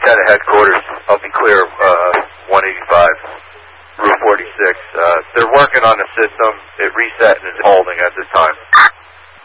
Lieutenant Headquarters. I'll be clear, 185, Route 46. They're working on the system. It reset and is holding at this time.